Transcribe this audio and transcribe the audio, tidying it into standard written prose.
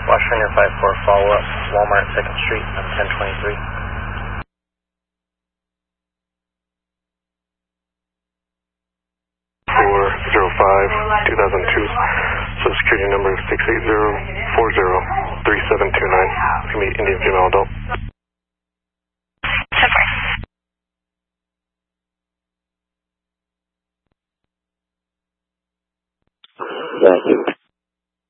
Washringer 54, follow up, Walmart 2nd Street on 1023. 405-2002, Social Security number 680-40-3729. Can meet Indian female adult. Thank you.